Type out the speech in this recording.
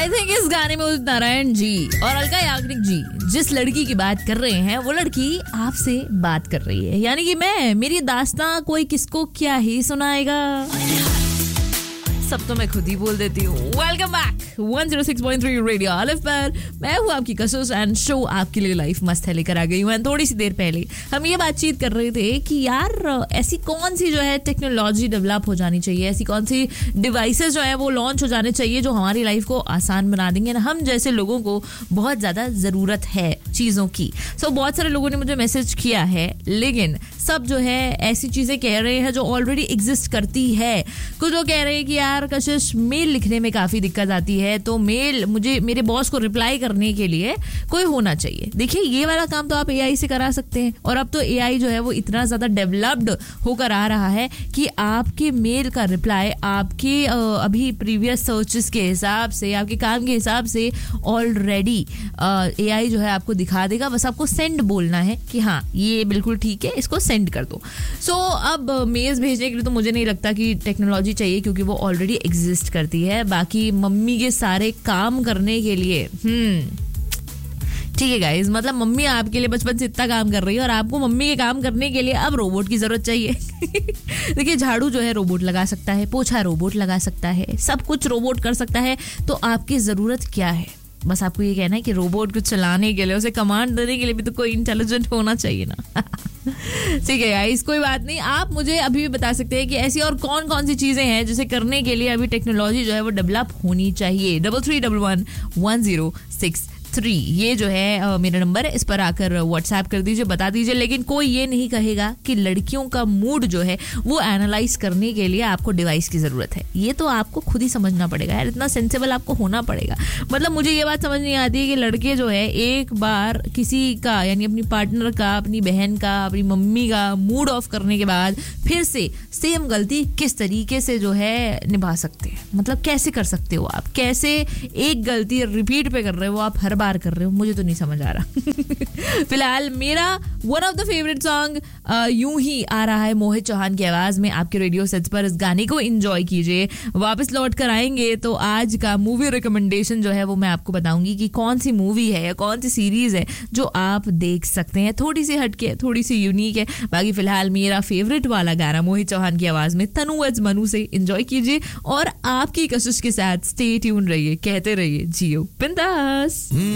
I think इस गाने में उदित नारायण जी और अलका याग्निक जी जिस लड़की की बात कर रहे हैं वो लड़की आपसे बात कर रही है, यानी कि मेरी दास्तां कोई किसको क्या ही सुनाएगा, सब तो मैं खुद ही बोल देती हूँ। वेलकम बैक 106.3 रेडियो आलिफ पर मैं हूँ आपकी कशिश एंड शो आपके लिए लाइफ मस्त है लेकर आ गई हूँ। थोड़ी सी देर पहले हम ये बातचीत कर रहे थे कि यार ऐसी कौन सी जो है टेक्नोलॉजी डेवलप हो जानी चाहिए, ऐसी कौन सी डिवाइसेस जो है वो लॉन्च हो जाने चाहिए जो हमारी लाइफ को आसान बना देंगे ना, हम जैसे लोगों को बहुत ज़्यादा ज़रूरत है चीज़ों की। सो बहुत सारे लोगों ने मुझे मैसेज किया है, लेकिन सब जो है ऐसी चीज़ें कह रहे हैं जो ऑलरेडी एग्जिस्ट करती है। कुछ लोग कह रहे हैं कि यार कशिश मेल लिखने में काफ़ी दिक्कत आती है, तो मेल मुझे मेरे बॉस को रिप्लाई करने के लिए कोई होना चाहिए। देखिए ये वाला काम तो आप एआई से करा सकते हैं, और अब तो एआई जो है वो इतना ज़्यादा डेवलप्ड होकर आ रहा है कि आपके मेल का रिप्लाई आपके अभी प्रीवियस सर्चेस के हिसाब से, आपके काम के हिसाब से ऑलरेडी एआई जो है आपको दिखा देगा। बस आपको सेंड बोलना है कि हाँ ये बिल्कुल ठीक है, इसको सेंड कर दो। सो अब मेल्स भेजने के लिए तो मुझे नहीं लगता कि टेक्नोलॉजी चाहिए, क्योंकि वो ऑलरेडी एग्जिस्ट करती है। बाकी मम्मी के सारे काम करने के लिए ठीक है गाइस, मतलब मम्मी आपके लिए बचपन से इतना काम कर रही है और आपको मम्मी के काम करने के लिए अब रोबोट की जरूरत चाहिए। देखिए झाड़ू जो है रोबोट लगा सकता है, पोछा रोबोट लगा सकता है, सब कुछ रोबोट कर सकता है। तो आपकी जरूरत क्या है? बस आपको ये कहना है कि रोबोट को चलाने के लिए, उसे कमांड देने के लिए भी तो कोई इंटेलिजेंट होना चाहिए ना। ठीक है गाइस, कोई बात नहीं। आप मुझे अभी भी बता सकते हैं कि ऐसी और कौन कौन सी चीजें हैं जिसे करने के लिए अभी टेक्नोलॉजी जो है वो डेवलप होनी चाहिए। 33111063 ये जो है मेरा नंबर है, इस पर आकर व्हाट्सएप कर दीजिए, बता दीजिए। लेकिन कोई ये नहीं कहेगा कि लड़कियों का मूड जो है वो एनालाइज करने के लिए आपको डिवाइस की जरूरत है। ये तो आपको खुद ही समझना पड़ेगा यार, इतना सेंसिबल आपको होना पड़ेगा। मतलब मुझे ये बात समझ नहीं आती है कि लड़के जो है एक बार किसी का, यानी अपनी पार्टनर का, अपनी बहन का, अपनी मम्मी का मूड ऑफ करने के बाद फिर से सेम गलती किस तरीके से जो है निभा सकते हैं। मतलब कैसे कर सकते हो आप, कैसे एक गलती रिपीट पे कर रहे हो आप, हर बार कर रहे हो, मुझे तो नहीं समझ आ रहा। फिलहाल मेरा one of the favourite song यूं ही आ रहा है मोहित चौहान की आवाज में आपके रेडियो सेट्स पर। इस गाने को एंजॉय कीजिए। वापस लौट कर आएंगे तो आज का मूवी रिकमेंडेशन जो है वो मैं आपको बताऊंगी कि कौन सी मूवी है या कौन सी सीरीज है जो आप देख सकते हैं। थोड़ी सी हटके है, थोड़ी सी यूनिक है। बाकी फिलहाल मेरा फेवरेट वाला गाना मोहित चौहान की आवाज में तनु एज मनु से एंजॉय कीजिए और आपकी कशिश के साथ स्टे ट्यून रहिए, कहते रहिए जियो बिंदास।